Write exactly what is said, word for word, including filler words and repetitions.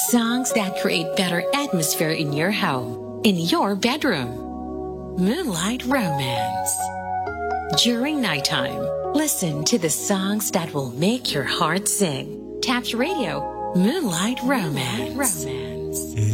Songs that create better atmosphere in your home, in your bedroom. Moonlight Romance. During nighttime, listen to the songs that will make your heart sing. Tap Radio, Moonlight Romance. Romance.